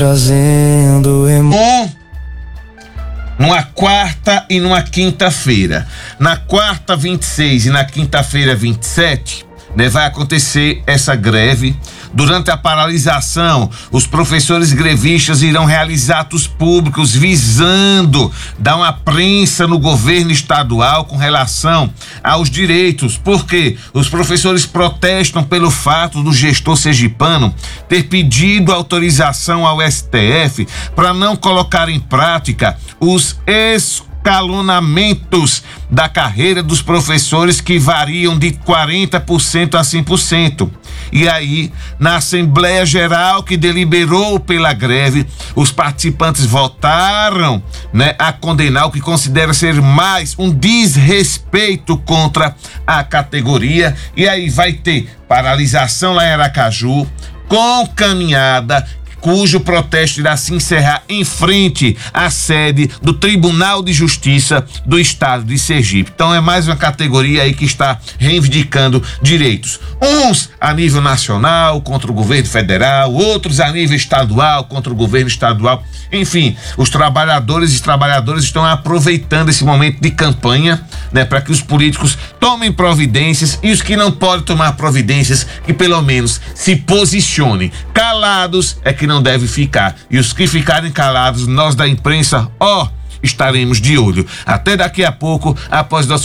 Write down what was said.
Trazendo numa quarta e numa quinta-feira. Na quarta, 26 e na quinta-feira, 27, vai acontecer essa greve. Durante a paralisação, os professores grevistas irão realizar atos públicos visando dar uma prensa no governo estadual com relação aos direitos, porque os professores protestam pelo fato do gestor sergipano ter pedido autorização ao STF para não colocar em prática os escalonamentos da carreira dos professores, que variam de 40% a 100%. E aí, na Assembleia Geral que deliberou pela greve, os participantes votaram, a condenar o que considera ser mais um desrespeito contra a categoria. E aí vai ter paralisação lá em Aracaju, com caminhada, cujo protesto irá se encerrar em frente à sede do Tribunal de Justiça do Estado de Sergipe. Então é mais uma categoria aí que está reivindicando direitos. Uns a nível nacional contra o governo federal, outros a nível estadual contra o governo estadual. Enfim, os trabalhadores e trabalhadoras estão aproveitando esse momento de campanha, para que os políticos tomem providências, e os que não podem tomar providências, que pelo menos se posicionem. Calados é que não deve ficar, e os que ficarem calados, nós da imprensa, estaremos de olho. Até daqui a pouco, após nosso